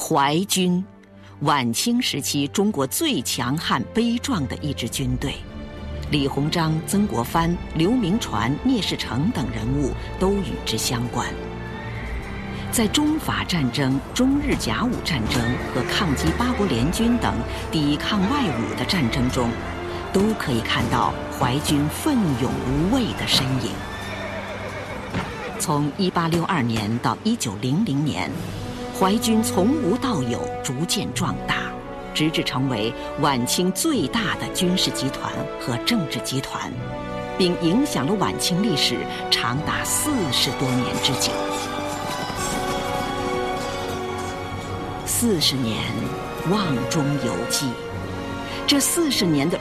淮军，晚清时期中国最强悍悲壮的一支军队。李鸿章、曾国藩、刘铭传、聂士成等人物都与之相关。在中法战争、中日甲午战争和抗击八国联军等抵抗外侮的战争中，都可以看到淮军奋勇无畏的身影。从1862年到1900年，淮军从无到有，逐渐壮大，直至成为晚清最大的军事集团和政治集团，并影响了晚清历史长达40多年之久。40年，瓮中有记。这40年的